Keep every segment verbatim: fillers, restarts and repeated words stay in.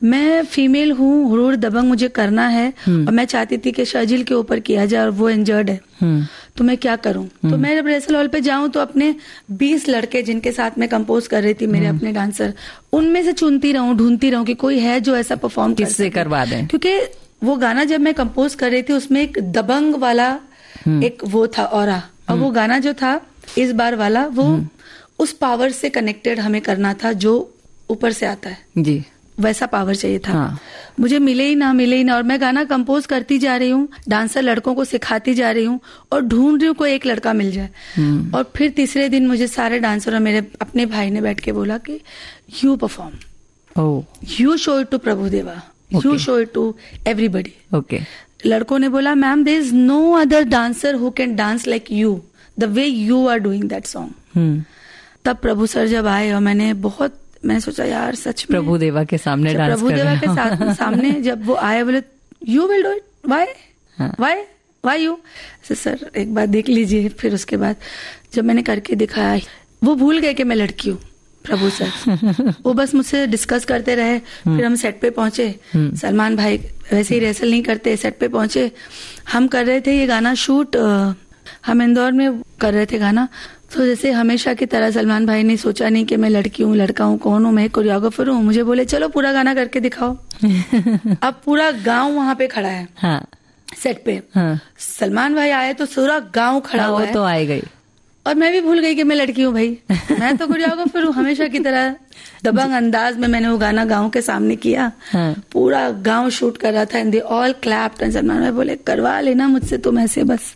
मैं फीमेल हूँ, हुरूर दबंग मुझे करना है और मैं चाहती थी कि शर्जिल के ऊपर किया जाए और वो इंजर्ड है, तो मैं क्या करूं। तो मैं जब रिहर्सल हॉल पे जाऊं तो अपने बीस लड़के जिनके साथ मैं कंपोज कर रही थी, मेरे अपने डांसर, उनमें से चुनती रहूं, ढूंढती रहूं कि कोई है जो ऐसा परफॉर्म किससे करवा दें, क्योंकि वो गाना जब मैं कंपोज कर रही थी उसमें एक दबंग वाला एक वो था ऑरा, और वो गाना जो था इस बार वाला वो उस पावर से कनेक्टेड हमें करना था जो ऊपर से आता है जी, वैसा पावर चाहिए था। हाँ। मुझे मिले ही ना मिले ही ना, और मैं गाना कंपोज करती जा रही हूँ, डांसर लड़कों को सिखाती जा रही हूँ और ढूंढ रही हूँ कोई एक लड़का मिल जाए। और फिर तीसरे दिन मुझे सारे डांसर और मेरे अपने भाई ने बैठ के बोला कि you perform, you show it to Prabhudeva, you show it to everybody. Okay, लड़कों ने बोला ma'am there is no other dancer who can dance like you the way you are doing that song. तब प्रभु सर जब आए और मैंने बहुत मैंने सोचा यार सच में प्रभुदेवा के सामने डांस प्रभुदेवा के साथ सामने जब वो आए बोले you will do it, why why why you, sir एक बार देख लीजिए। फिर उसके बाद जब मैंने करके दिखाया वो भूल गए कि मैं लड़की हूँ प्रभु सर। वो बस मुझसे डिस्कस करते रहे। फिर हम सेट पे पहुंचे, सलमान भाई वैसे ही रिहर्सल नहीं करते, सेट पे पहुंचे, हम कर रहे थे ये गाना शूट, हम इंदौर में कर रहे थे गाना। तो जैसे हमेशा की तरह सलमान भाई ने सोचा नहीं कि मैं लड़की हूँ, लड़का हूँ, कौन हूँ, मैं कोरियोग्राफर हूँ। मुझे बोले चलो पूरा गाना करके दिखाओ। अब पूरा गांव वहां पे खड़ा है हाँ। सेट पे हाँ। सलमान भाई आए तो पूरा गांव खड़ा हुआ है, तो आए गई और मैं भी भूल गई कि मैं लड़की हूँ भाई। मैं तो कोरियोग्राफर हूँ, हमेशा की तरह दबंग अंदाज में मैंने वो गाना गांव के सामने किया। हाँ। पूरा गांव शूट कर रहा था and they all clapped and Salman भाई बोले करवा लेना मुझसे तुम ऐसे बस।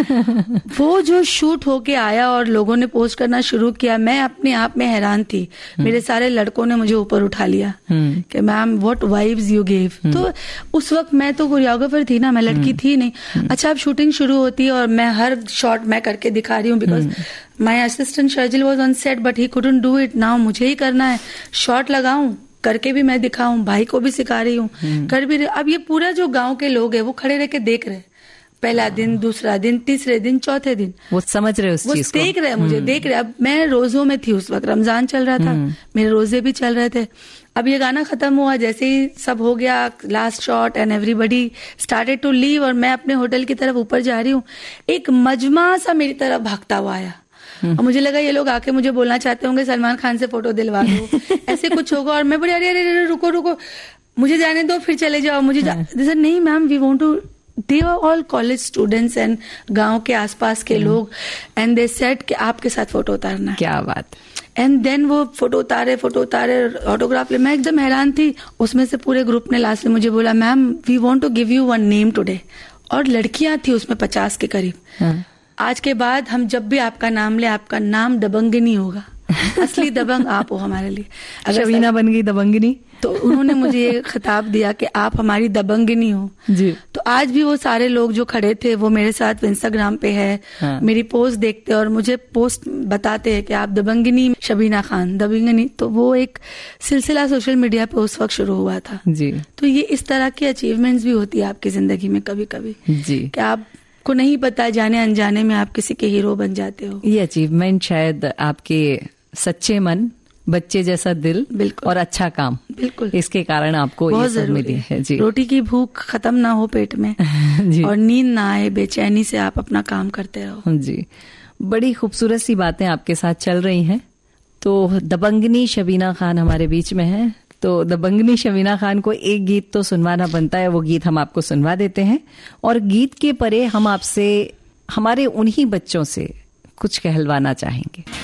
वो जो शूट होके आया और लोगों ने पोस्ट करना शुरू किया, मैं अपने आप में हैरान थी। मेरे सारे लड़कों ने मुझे ऊपर उठा लिया कि ma'am what vibes you give. तो उस वक्त मैं तो कोरियोग्राफर थी ना, मैं लड़की थी नहीं। अच्छा अब शूटिंग शुरू होती है और मैं हर शॉट मैं करके दिखा रही हूँ because my assistant Sharjeel was on set but he couldn't do it. Now मुझे ही करना है, शॉट लगाऊं, करके भी मैं दिखाऊं, भाई को भी सिखा रही हूँ, कर भी रही। अब ये पूरा जो गांव के लोग हैं वो खड़े रह के देख रहे, पहला दिन, दूसरा दिन, तीसरे दिन, चौथे दिन, वो समझ रहे उस चीज को, देख रहे मुझे देख रहे। अब मैं रोजों में थी उस वक्त, रमजान चल रहा था, मेरे रोजे भी चल रहे थे। अब ये गाना खत्म हुआ, जैसे ही सब हो गया, last shot and everybody started to leave, और मैं अपने होटल की तरफ ऊपर जा रही हूँ, एक मजमा सा मेरी तरफ भागता हुआ आया और मुझे लगा ये लोग आके मुझे बोलना चाहते होंगे सलमान खान से फोटो दिलवा दो, ऐसे कुछ होगा। और मैं बोली अरे अरे अरे रुको रुको, मुझे जाने दो, फिर चले जाओ। मुझे सर नहीं ma'am we want to, they are all college students and गांव के आसपास के लोग, एंड दे सेड कि आपके साथ फोटो उतारना है। क्या बात। एंड देन वो फोटो उतारे फोटो उतारे ऑटोग्राफ ले, मैं एकदम हैरान थी। उसमें से पूरे ग्रुप ने लास्ट में मुझे बोला ma'am we want to give you one name today, और लड़कियां थी उसमें पचास के करीब। आज के बाद हम जब भी आपका नाम ले, आपका नाम दबंगिनी होगा, असली दबंग आप हो हमारे लिए। अगर शबीना बन गई दबंगिनी, तो उन्होंने मुझे ये खिताब दिया कि आप हमारी दबंगिनी हो जी। तो आज भी वो सारे लोग जो खड़े थे वो मेरे साथ इंस्टाग्राम पे है। हाँ। मेरी पोस्ट देखते और मुझे पोस्ट बताते हैं कि आप दबंगिनी शबीना खान, दबंगिनी। तो वो एक सिलसिला सोशल मीडिया पे उस वक्त शुरू हुआ था जी। तो ये इस तरह की अचीवमेंट्स भी होती है आपकी जिंदगी में कभी कभी जी, कि आप को नहीं पता, जाने अनजाने में आप किसी के हीरो बन जाते हो। ये अचीवमेंट शायद आपके सच्चे मन, बच्चे जैसा दिल और अच्छा काम, बिल्कुल इसके कारण आपको ये सब मिली है जी। रोटी की भूख खत्म ना हो पेट में जी। और नींद ना आए, बेचैनी से आप अपना काम करते रहो जी। बड़ी खूबसूरत सी बातें आपके साथ चल रही हैं। तो दबंगिनी शबीना खान हमारे बीच में है, तो दबंगिनी शबीना खान को एक गीत तो सुनवाना बनता है, वो गीत हम आपको सुनवा देते हैं। और गीत के परे हम आपसे हमारे उन्हीं बच्चों से कुछ कहलवाना चाहेंगे।